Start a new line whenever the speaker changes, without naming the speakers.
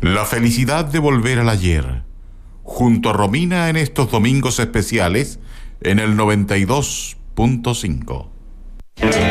La felicidad de volver al ayer, junto a Romina en estos domingos especiales en el 92.5.